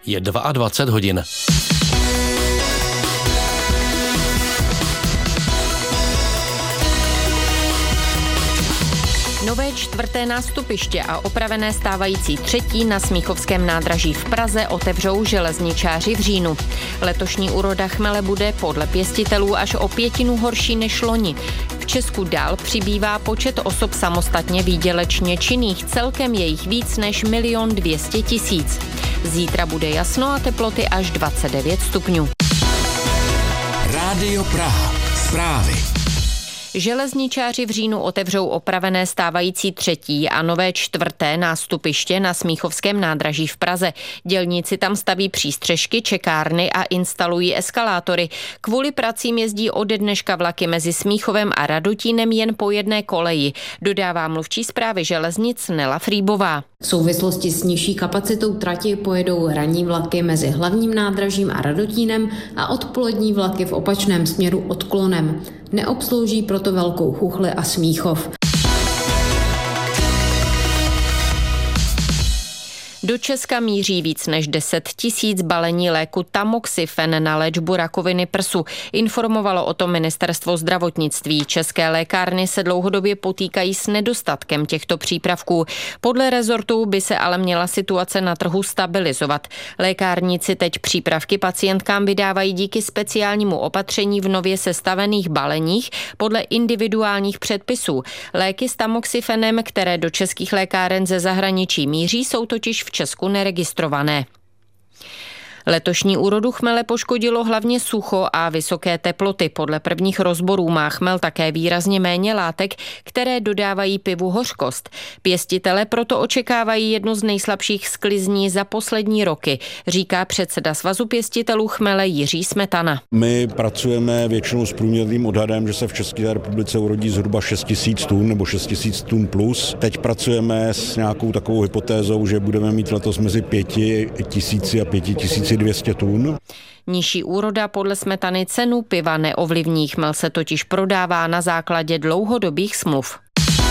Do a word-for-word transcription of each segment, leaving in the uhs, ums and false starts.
Je dvacet dva hodin. Nové čtvrté nástupiště a opravené stávající třetí na Smíchovském nádraží v Praze otevřou železničáři v říjnu. Letošní úroda chmele bude podle pěstitelů až o pětinu horší než loni. V Česku dál přibývá počet osob samostatně výdělečně činných, celkem je jich víc než milion dvě stě tisíc. Zítra bude jasno a teploty až dvacet devět stupňů. Rádio Praha. Zprávy. Železničáři v říjnu otevřou opravené stávající třetí a nové čtvrté nástupiště na Smíchovském nádraží v Praze. Dělníci tam staví přístřešky, čekárny a instalují eskalátory. Kvůli pracím jezdí ode dneška vlaky mezi Smíchovem a Radotínem jen po jedné koleji, dodává mluvčí správy železnic Nela Frýbová. V souvislosti s nižší kapacitou trati pojedou ranní vlaky mezi hlavním nádražím a Radotínem a odpolední vlaky v opačném směru odklonem. Neobslouží proto Velkou Chuchli a Smíchov. Do Česka míří víc než deset tisíc balení léku tamoxifen na léčbu rakoviny prsu. Informovalo o tom ministerstvo zdravotnictví. České lékárny se dlouhodobě potýkají s nedostatkem těchto přípravků. Podle rezortu by se ale měla situace na trhu stabilizovat. Lékárníci teď přípravky pacientkám vydávají díky speciálnímu opatření v nově sestavených baleních podle individuálních předpisů. Léky s tamoxifenem, které do českých lékáren ze zahraničí míří, jsou totiž v Česku neregistrované. Letošní úrodu chmele poškodilo hlavně sucho a vysoké teploty. Podle prvních rozborů má chmel také výrazně méně látek, které dodávají pivu hořkost. Pěstitele proto očekávají jednu z nejslabších sklizní za poslední roky, říká předseda Svazu pěstitelů chmele Jiří Smetana. My pracujeme většinou s průměrným odhadem, že se v České republice urodí zhruba šest tisíc tun nebo šest tisíc tun plus. Teď pracujeme s nějakou takovou hypotézou, že budeme mít letos mezi pěti tisíci a pěti tisíci dvě stě tun. Nižší úroda podle Smetany cenu piva neovlivní. Chmel se totiž prodává na základě dlouhodobých smluv.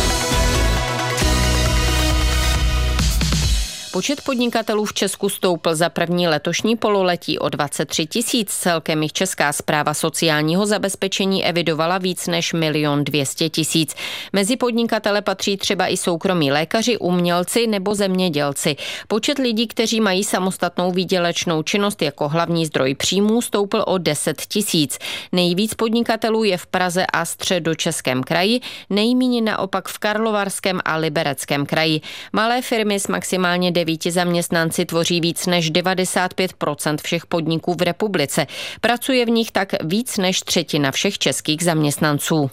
Počet podnikatelů v Česku stoupl za první letošní pololetí o dvacet tři tisíc. Celkem jich Česká správa sociálního zabezpečení evidovala víc než milion dvě stě tisíc. Mezi podnikatele patří třeba i soukromí lékaři, umělci nebo zemědělci. Počet lidí, kteří mají samostatnou výdělečnou činnost jako hlavní zdroj příjmů, stoupl o deset tisíc. Nejvíc podnikatelů je v Praze a Středočeském kraji, nejméně naopak v Karlovarském a Libereckém kraji. Malé firmy s maximálně devíti zaměstnanci tvoří víc než devadesát pět procent všech podniků v republice. Pracuje v nich tak víc než třetina všech českých zaměstnanců.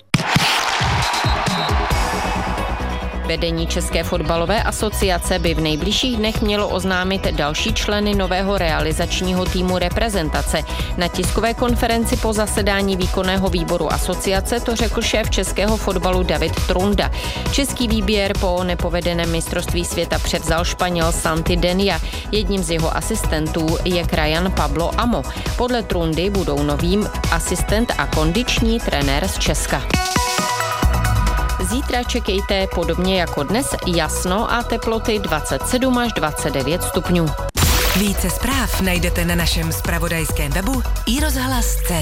Vedení České fotbalové asociace by v nejbližších dnech mělo oznámit další členy nového realizačního týmu reprezentace. Na tiskové konferenci po zasedání výkonného výboru asociace to řekl šéf českého fotbalu David Trunda. Český výběr po nepovedeném mistrovství světa převzal Španěl Santi Denia. Jedním z jeho asistentů je krajan Pablo Amo. Podle Trundy budou novým asistent a kondiční trenér z Česka. Zítra čekejte podobně jako dnes jasno a teploty dvacet sedm až dvacet devět stupňů. Více zpráv najdete na našem zpravodajském webu i rozhlas tečka cé zet.